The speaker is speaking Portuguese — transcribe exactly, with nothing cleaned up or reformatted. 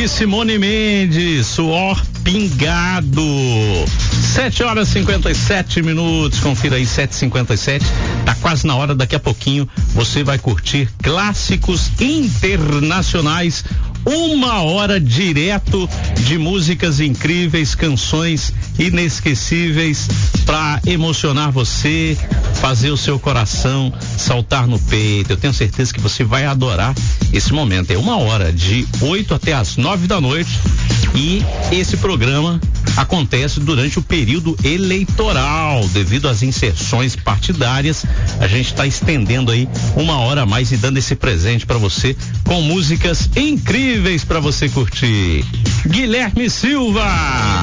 de Simone Mendes, Suor Pingado. Sete horas e cinquenta e sete minutos, confira aí, sete e cinquenta e sete. Tá quase na hora, daqui a pouquinho você vai curtir clássicos internacionais. Uma hora direto de músicas incríveis, canções inesquecíveis para emocionar você, fazer o seu coração saltar no peito. Eu tenho certeza que você vai adorar esse momento. É uma hora de oito até as nove da noite e esse programa acontece durante o período eleitoral, devido às inserções partidárias. A gente está estendendo aí uma hora a mais e dando esse presente para você com músicas incríveis para você curtir. Guilherme Silva.